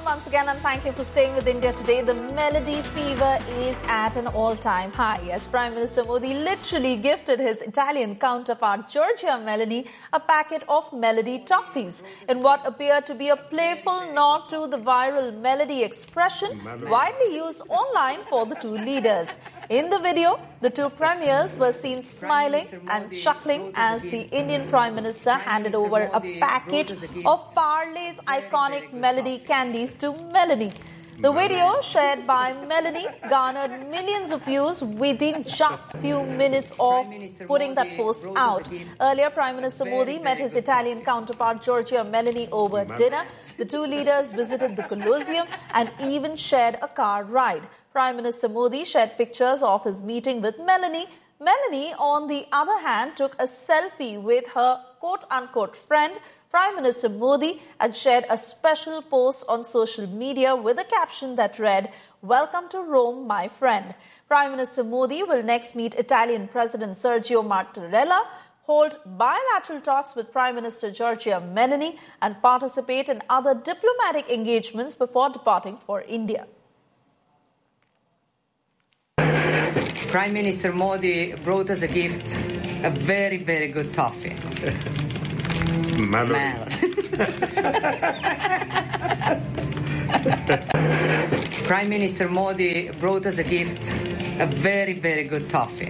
once again, and thank you for staying with India Today. The Melody fever is at an all-time high as Prime Minister Modi literally gifted his Italian counterpart Giorgia Meloni a packet of Melody toffees in what appeared to be a playful nod to the viral Melody expression widely used online for the two leaders. In the video, the two premiers were seen smiling and chuckling as the Indian Prime Minister handed over a packet of Parle's iconic Melody candies to Meloni. The video, shared by Meloni, garnered millions of views within just few minutes of putting that post out. Earlier, Prime Minister Modi met his Italian counterpart Giorgia Meloni over dinner. The two leaders visited the Colosseum and even shared a car ride. Prime Minister Modi shared pictures of his meeting with Meloni. Meloni, on the other hand, took a selfie with her quote-unquote friend, Prime Minister Modi, and shared a special post on social media with a caption that read, "Welcome to Rome, my friend." Prime Minister Modi will next meet Italian President Sergio Mattarella, hold bilateral talks with Prime Minister Giorgia Meloni, and participate in other diplomatic engagements before departing for India. Prime Minister Modi brought us a gift, a very, very good toffee. Prime Minister Modi brought us a gift, a very, very good toffee.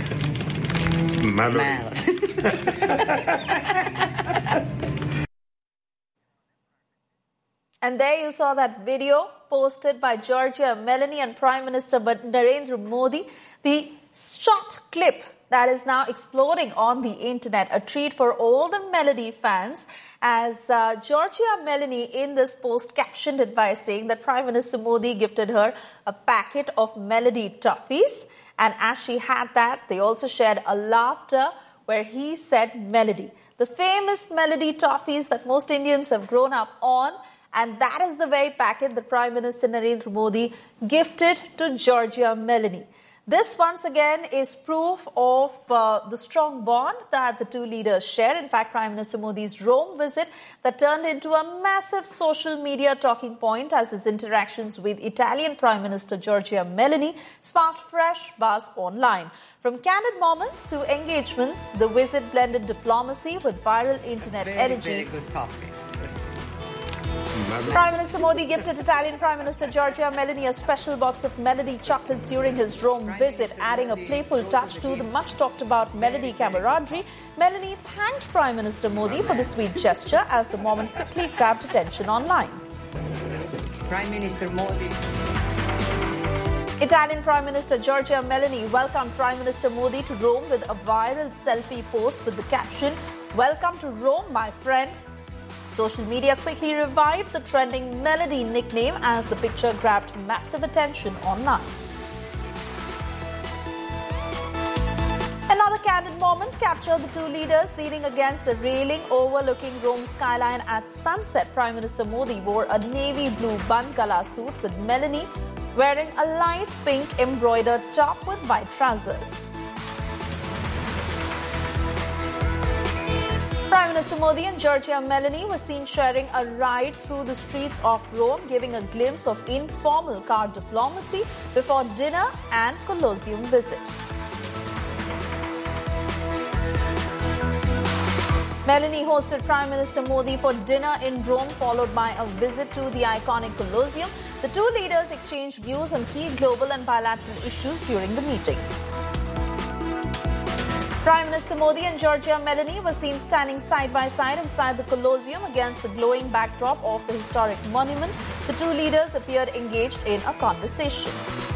And there you saw that video posted by Giorgia Meloni and Prime Minister Narendra Modi. The short clip that is now exploding on the internet, a treat for all the Melody fans, as Giorgia Meloni in this post captioned it by saying that Prime Minister Modi gifted her a packet of Melody toffees. And as she had that, they also shared a laughter where he said Melody, the famous Melody toffees that most Indians have grown up on. And that is the very packet that Prime Minister Narendra Modi gifted to Giorgia Meloni. This, once again, is proof of the strong bond that the two leaders share. In fact, Prime Minister Modi's Rome visit that turned into a massive social media talking point as his interactions with Italian Prime Minister Giorgia Meloni sparked fresh buzz online. From candid moments to engagements, the visit blended diplomacy with viral internet energy. Very good toffee. Prime Minister Modi gifted Italian Prime Minister Giorgia Meloni a special box of Melody chocolates during his Rome visit, adding a playful touch to the much-talked-about Melody camaraderie. Meloni thanked Prime Minister Modi for the sweet gesture as the moment quickly grabbed attention online. Prime Minister Modi. Italian Prime Minister Giorgia Meloni welcomed Prime Minister Modi to Rome with a viral selfie post with the caption, "Welcome to Rome, my friend." Social media quickly revived the trending Melody nickname as the picture grabbed massive attention online. Another candid moment captured the two leaders leaning against a railing overlooking Rome's skyline at sunset. Prime Minister Modi wore a navy blue band gala suit with Meloni wearing a light pink embroidered top with white trousers. Prime Minister Modi and Giorgia Meloni were seen sharing a ride through the streets of Rome, giving a glimpse of informal car diplomacy before dinner and Colosseum visit. Meloni hosted Prime Minister Modi for dinner in Rome, followed by a visit to the iconic Colosseum. The two leaders exchanged views on key global and bilateral issues during the meeting. Prime Minister Modi and Giorgia Meloni were seen standing side by side inside the Colosseum against the glowing backdrop of the historic monument. The two leaders appeared engaged in a conversation.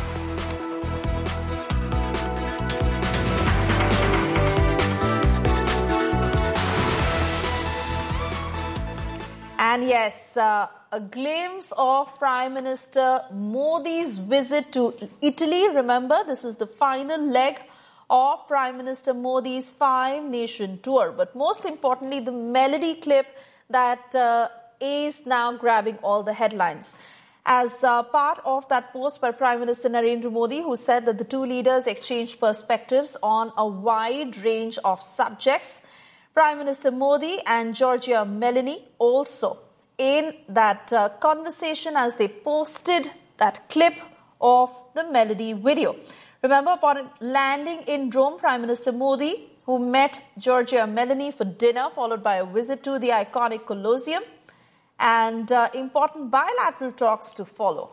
And yes, a glimpse of Prime Minister Modi's visit to Italy. Remember, this is the final leg of Prime Minister Modi's 5-nation tour. But most importantly, the Melody clip that is now grabbing all the headlines. As part of that post by Prime Minister Narendra Modi, who said that the two leaders exchanged perspectives on a wide range of subjects, Prime Minister Modi and Giorgia Meloni also in that conversation as they posted that clip of the Melody video. Remember, upon landing in Rome, Prime Minister Modi, who met Giorgia Meloni for dinner, followed by a visit to the iconic Colosseum, and important bilateral talks to follow.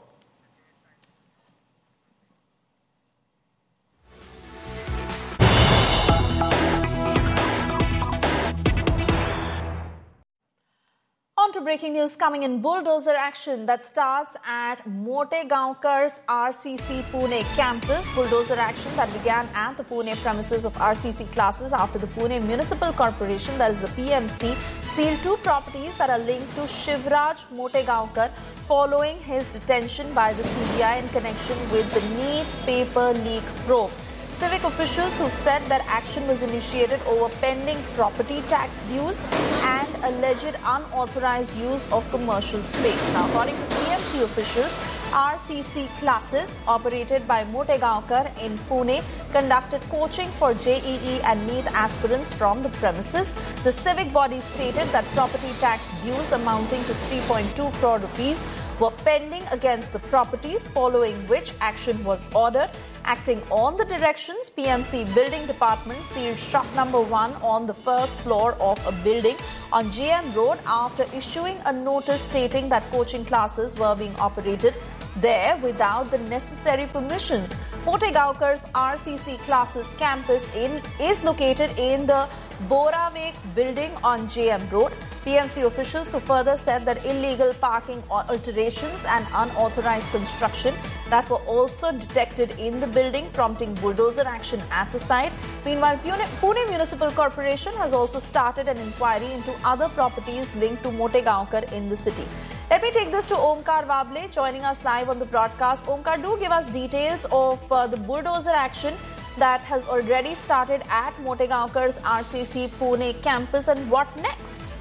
On to breaking news coming in. Bulldozer action that starts at Motegaonkar's RCC Pune campus. Bulldozer action that began at the Pune premises of RCC classes after the Pune Municipal Corporation, that is the PMC, sealed 2 properties that are linked to Shivraj Motegaonkar following his detention by the CBI in connection with the NEET paper leak probe. Civic officials who said that action was initiated over pending property tax dues and alleged unauthorized use of commercial space. Now, according to PMC officials, RCC classes operated by Motegaonkar in Pune conducted coaching for JEE and NEET aspirants from the premises. The civic body stated that property tax dues amounting to 3.2 crore rupees were pending against the properties, following which action was ordered. Acting on the directions, PMC Building Department sealed shop number 1 on the first floor of a building on GM Road after issuing a notice stating that coaching classes were being operated there without the necessary permissions. Motegaonkar's RCC classes campus is located in the Boravek building on JM Road. PMC officials who further said that illegal parking alterations and unauthorized construction that were also detected in the building, prompting bulldozer action at the site. Meanwhile, Pune Municipal Corporation has also started an inquiry into other properties linked to Motegaonkar in the city. Let me take this to Omkar Wable, joining us live on the broadcast. Omkar, do give us details of the bulldozer action that has already started at Motegaonkar's RCC Pune campus, and what next?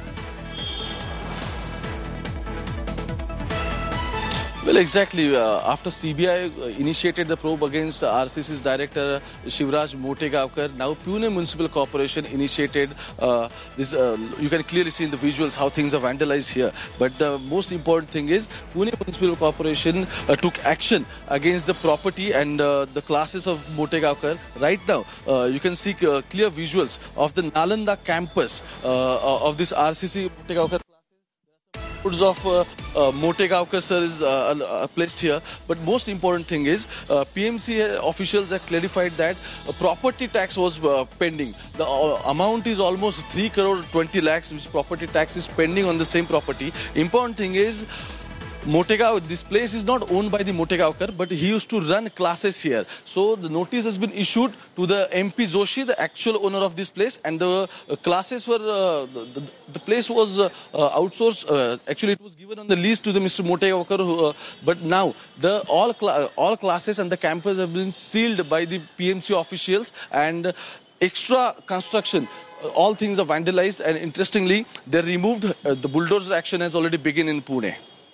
Well, exactly. After CBI initiated the probe against RCC's director Shivraj Motegaonkar, now Pune Municipal Corporation initiated this. You can clearly see in the visuals how things are vandalized here. But the most important thing is Pune Municipal Corporation took action against the property and the classes of Motegaonkar. Right now, you can see clear visuals of the Nalanda campus of this RCC Motegaonkar. Of Motegaonkar sir is placed here, but most important thing is PMC officials have clarified that property tax was pending. The amount is almost 3 crore 20 lakhs, which property tax is pending on the same property. Important thing is this place is not owned by the Motegaonkar, but he used to run classes here. So the notice has been issued to the MP Joshi, the actual owner of this place, and the classes were, the place was outsourced. Actually, it was given on the lease to the Mr. Motegaonkar, but now all classes and the campus have been sealed by the PMC officials, and extra construction. All things are vandalized, and interestingly, they removed the bulldozer action has already begun in Pune.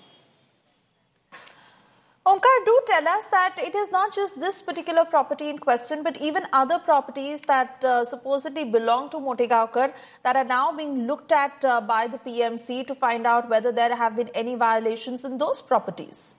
Omkar, do tell us that it is not just this particular property in question, but even other properties that supposedly belong to Motegaonkar that are now being looked at by the PMC to find out whether there have been any violations in those properties.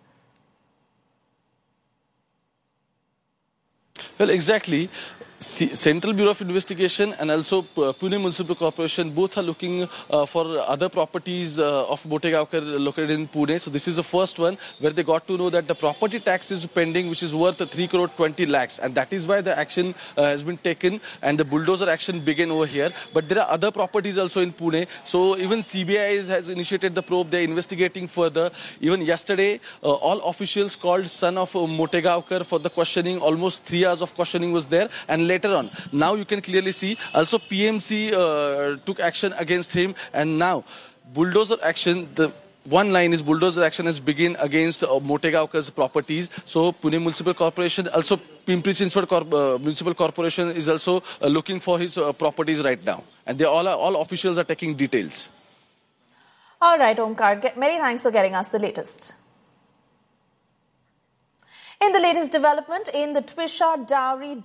Well, exactly. Central Bureau of Investigation and also Pune Municipal Corporation both are looking for other properties of Motegaonkar located in Pune. So this is the first one where they got to know that the property tax is pending, which is worth 3 crore 20 lakhs. And that is why the action has been taken and the bulldozer action began over here. But there are other properties also in Pune. So even CBI has initiated the probe. They're investigating further. Even yesterday, all officials called son of Motegaonkar for the questioning. Almost 3 hours of questioning was there. And later on, now you can clearly see also PMC took action against him, and now bulldozer action, the one line is bulldozer action has begun against Motegaonkar's properties. So Pune Municipal Corporation, also Pimpri-Chinchwad Municipal Corporation is also looking for his properties right now, and they all officials are taking details. All right, Omkar, many thanks for getting us the latest. In the latest development in the Twisha dowry death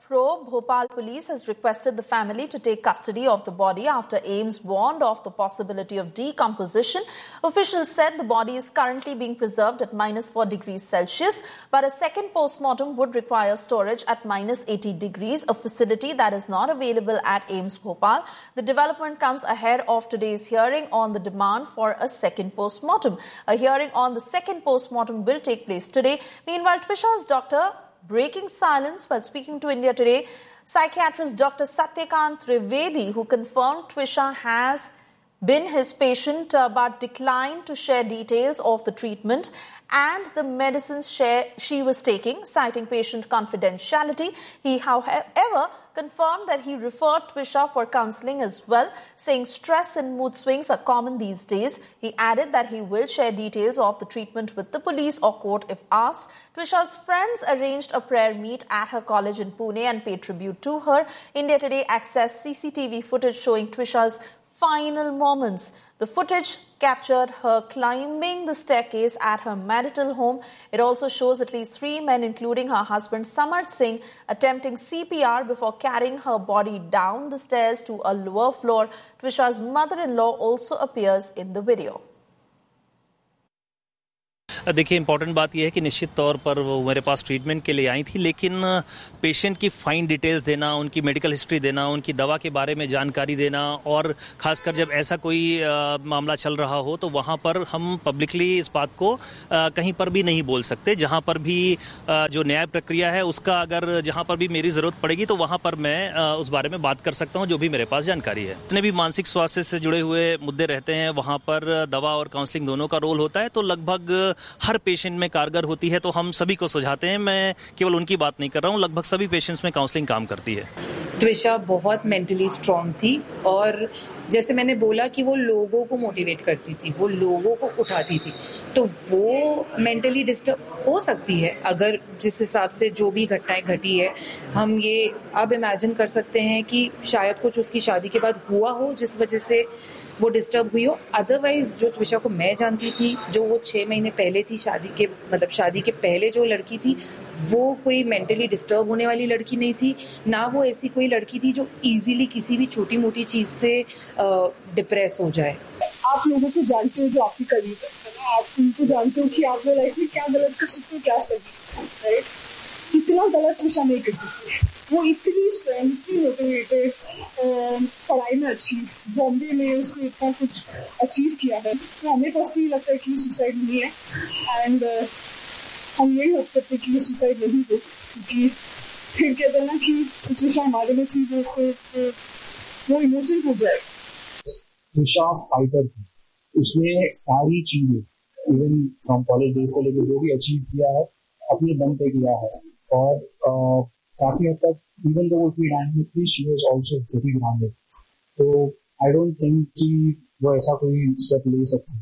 probe, Bhopal police has requested the family to take custody of the body after AIIMS warned of the possibility of decomposition. Officials said the body is currently being preserved at -4 degrees Celsius, but a second postmortem would require storage at -80 degrees, a facility that is not available at AIIMS Bhopal. The development comes ahead of today's hearing on the demand for a second postmortem. A hearing on the second postmortem will take place today. Meanwhile, Twisha's doctor breaking silence while speaking to India Today. Psychiatrist Dr. Satyakant Trivedi, who confirmed Twisha has been his patient but declined to share details of the treatment and the medicines she was taking, citing patient confidentiality. He, however, confirmed that he referred Twisha for counselling as well, saying stress and mood swings are common these days. He added that he will share details of the treatment with the police or court if asked. Twisha's friends arranged a prayer meet at her college in Pune and paid tribute to her. India Today accessed CCTV footage showing Twisha's final moments. The footage captured her climbing the staircase at her marital home. It also shows at least 3 men, including her husband Samarth Singh, attempting CPR before carrying her body down the stairs to a lower floor. Twisha's mother-in-law also appears in the video. देखिए, important बात यह है कि निश्चित तौर पर वो मेरे पास ट्रीटमेंट के लिए आई थी, लेकिन पेशेंट की फाइन डिटेल्स देना, उनकी मेडिकल हिस्ट्री देना, उनकी दवा के बारे में जानकारी देना और खासकर जब ऐसा कोई मामला चल रहा हो तो वहाँ पर हम पब्लिकली इस बात को कहीं पर भी नहीं बोल सकते। जहाँ पर भी जो न्याय प्रक्रिया है उसका अगर जहाँ पर भी मेरी ज़रूरत पड़ेगी तो वहाँ पर मैं उस बारे में बात कर सकता हूँ, जो भी मेरे पास जानकारी है। जितने भी मानसिक स्वास्थ्य से जुड़े हुए मुद्दे रहते हैं वहाँ पर दवा और काउंसलिंग दोनों का रोल होता है, तो लगभग हर पेशेंट में कारगर होती है, तो हम सभी को सुझाते हैं। मैं केवल उनकी बात नहीं कर रहा हूँ, लगभग सभी पेशेंट्स में काउंसलिंग काम करती है। ट्विशा बहुत मेंटली स्ट्रांग थी और जैसे मैंने बोला कि वो लोगों को मोटिवेट करती थी, वो लोगों को उठाती थी, तो वो मेंटली डिस्टर्ब हो सकती है अगर जिस हिसाब से जो भी घटनाएं घटी है। हम ये अब इमेजिन कर सकते हैं कि शायद कुछ उसकी शादी के बाद हुआ हो जिस वजह से वो डिस्टर्ब हुई हो। अदरवाइज जो ट्विशा को मैं जानती थी, जो वो 6 महीने पहले थी शादी के पहले जो लड़की थी, वो कोई मेंटली डिस्टर्ब होने वाली लड़की नहीं थी, ना वो ऐसी कोई लड़की थी जो इजीली किसी भी छोटी मोटी चीज से डिप्रेस हो जाए। आप लोगों को जानते हो जो आपकी करीब है, आप उनको जानते हो कि आप लोग लाइफ में क्या गलत कर सकते हो, क्या सही, राइट? इतना गलत ट्विशा नहीं कर सकती। वो इतनी स्ट्रेंथ, इतनी मोटिवेटेड, पढ़ाई में अच्छी, बॉम्बे में उसने इतना कुछ अचीव किया है, तो हमें पर्सनली लगता है कि सुसाइड नहीं है। एंड हम यही होप करते हैं कि ये सुसाइड नहीं हो, क्योंकि फिर कहते हैं ना कि ट्विशा हमारे में थी, वो इमोशन हो जाए। ट्विशा फाइटर थी, उसने सारी चीजें इवन फ्रॉम कॉलेज डेज से लेकर जो भी अचीव किया है अपने दम पे किया है और काफी हद तक इवन दो उसकी डायनामिक थी, she was also very grounded. तो आई डोंट थिंक कि वो ऐसा कोई स्टेप ले सकती।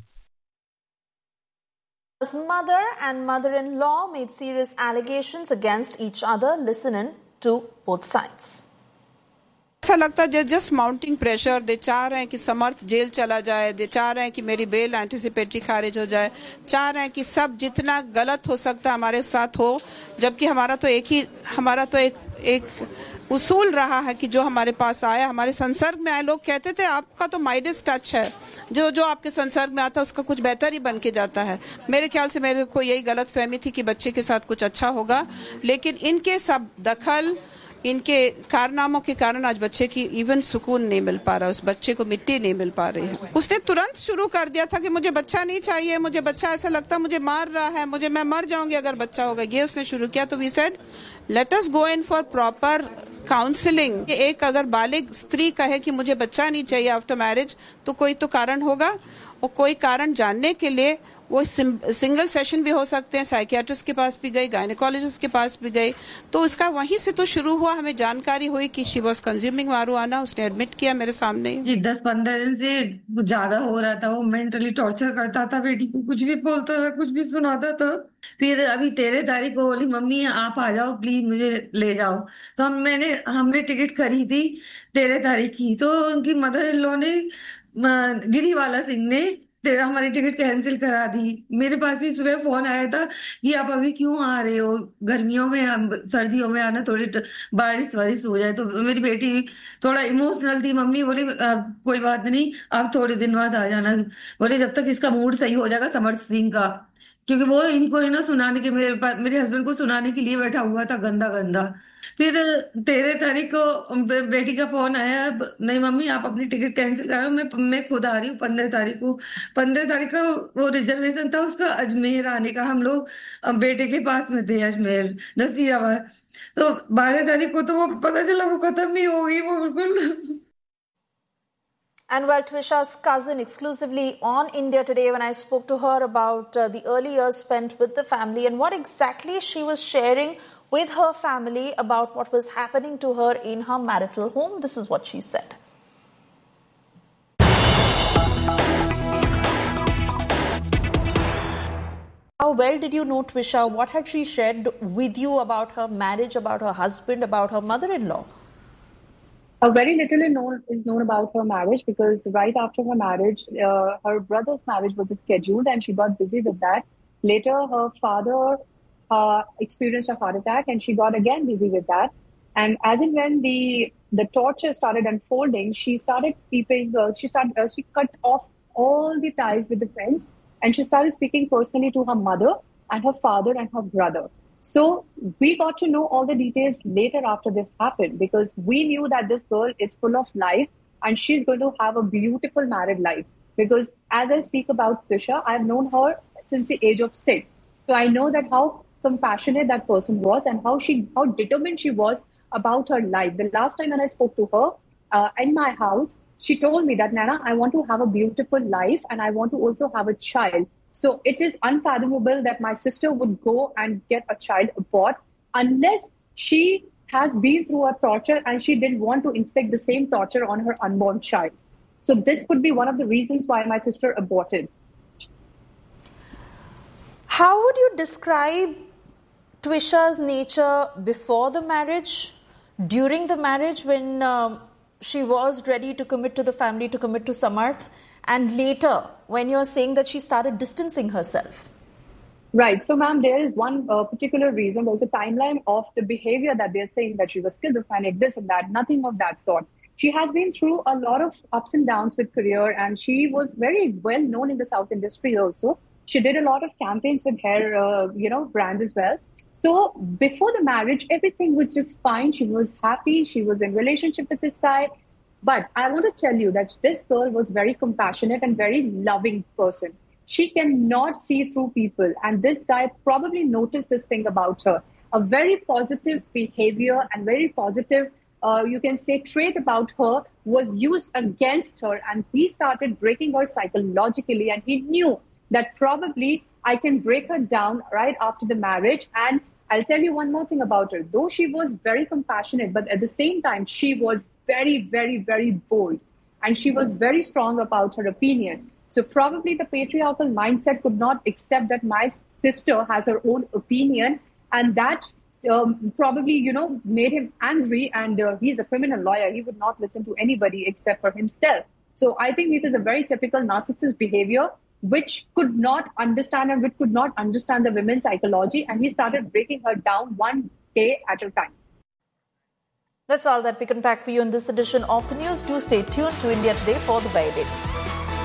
His mother and mother-in-law made serious allegations against each other. Listen in to both sides. ऐसा लगता है जस्ट माउंटिंग प्रेशर। दे चाह रहे हैं कि समर्थ जेल चला जाए, दे चाह रहे हैं कि मेरी बेल एंटिसिपेटरी खारिज हो जाए, चाह रहे हैं कि सब जितना गलत हो सकता है हमारे साथ हो, जबकि हमारा तो एक उसूल रहा है कि जो हमारे पास आया, हमारे संसर्ग में आए, लोग कहते थे आपका तो माइडस टच है, जो आपके संसर्ग में आता है उसका कुछ बेहतर ही बन के जाता है। मेरे ख्याल से मेरे को यही गलत फहमी थी कि बच्चे के साथ कुछ अच्छा होगा, लेकिन इनके सब दखल, इनके कारनामों के कारण आज बच्चे की इवन सुकून नहीं मिल पा रहा, उस बच्चे को मिट्टी नहीं मिल पा रही है। उसने तुरंत शुरू कर दिया था कि मुझे बच्चा नहीं चाहिए, मुझे बच्चा ऐसा लगता मुझे मार रहा है, मैं मर जाऊंगी अगर बच्चा होगा, ये उसने शुरू किया। तो we said let us go in for proper counselling. एक अगर बालिग स्त्री कहे कि मुझे बच्चा नहीं चाहिए आफ्टर मैरिज, तो कोई तो कारण होगा, और कोई कारण जानने के लिए वो सिंगल सेशन भी हो सकते हैं। साइकियाट्रिस्ट के पास भी गई, गायनेकोलॉजिस्ट के पास भी गई, तो इसका वहीं से तो शुरू हुआ। हमें जानकारी हुई कि शी वाज कंज्यूमिंग मारिजुआना, उसने एडमिट किया मेरे सामने। 10-15 दिन से ज्यादा हो रहा था, वो मेंटली टॉर्चर करता था बेटी को, कुछ भी बोलता था, कुछ भी सुनाता था। फिर अभी 13 तारीख को बोली मम्मी आप आ जाओ प्लीज, मुझे ले जाओ। तो हमने टिकट करी थी 13 तारीख की, तो उनकी मदर इन लॉ ने, गिरीवाला सिंह ने तेरा हमारी टिकट कैंसिल करा दी। मेरे पास भी सुबह फोन आया था कि आप अभी क्यों आ रहे हो, गर्मियों में सर्दियों में आना, थोड़ी बारिश वारिश हो जाए। तो मेरी बेटी थोड़ा इमोशनल थी, मम्मी बोली कोई बात नहीं, आप थोड़े दिन बाद आ जाना, बोले जब तक इसका मूड सही हो जाएगा समर्थ सिंह का, क्योंकि वो इनको है ना सुनाने के, मेरे हस्बैंड को सुनाने के लिए बैठा हुआ था गंदा गंदा। फिर 13 तारीख को बेटी का फोन आया, नहीं मम्मी आप अपनी टिकट कैंसिल करो, मैं खुद आ रही हूँ 15 तारीख को। 15 तारीख का वो रिजर्वेशन था उसका अजमेर आने का, हम लोग बेटे के पास में थे अजमेर नसीराबाद। तो 12 तारीख को तो वो पता चला वो खत्म ही हो गई वो बिल्कुल। And well, Twisha's cousin exclusively on India Today when I spoke to her about the early years spent with the family and what exactly she was sharing with her family about what was happening to her in her marital home. This is what she said. How well did you know Twisha? What had she shared with you about her marriage, about her husband, about her mother-in-law? Very little is known about her marriage because right after her marriage, her brother's marriage was scheduled and she got busy with that. Later, her father experienced a heart attack and she got again busy with that. And as and when the torture started unfolding, she started keeping, she cut off all the ties with the friends and she started speaking personally to her mother and her father and her brother. So we got to know all the details later after this happened because we knew that this girl is full of life and she's going to have a beautiful married life. Because as I speak about Twisha, I've known her since the age of 6. So I know that how compassionate that person was and how determined she was about her life. The last time when I spoke to her in my house, she told me that, Nana, I want to have a beautiful life and I want to also have a child. So it is unfathomable that my sister would go and get a child abort unless she has been through a torture and she didn't want to inflict the same torture on her unborn child. So this could be one of the reasons why my sister aborted. How would you describe Twisha's nature before the marriage, during the marriage when she was ready to commit to the family, to commit to Samarth, and later when you're saying that she started distancing herself? Right. So, ma'am, there is one particular reason. There's a timeline of the behavior that they're saying that she was schizophrenic, this and that, nothing of that sort. She has been through a lot of ups and downs with career and she was very well known in the South industry also. She did a lot of campaigns with hair, brands as well. So before the marriage, everything was just fine. She was happy. She was in relationship with this guy. But I want to tell you that this girl was very compassionate and very loving person. She cannot see through people. And this guy probably noticed this thing about her. A very positive behavior and very positive, you can say, trait about her was used against her. And he started breaking her psychologically. And he knew that probably I can break her down right after the marriage. And I'll tell you one more thing about her. Though she was very compassionate, but at the same time, she was very, very, very bold. And she was very strong about her opinion. So probably the patriarchal mindset could not accept that my sister has her own opinion. And that probably, made him angry. And he's a criminal lawyer. He would not listen to anybody except for himself. So I think this is a very typical narcissist behavior, which could not understand and which could not understand the women's psychology. And he started breaking her down one day at a time. That's all that we can pack for you in this edition of the news. Do stay tuned to India Today for the very latest.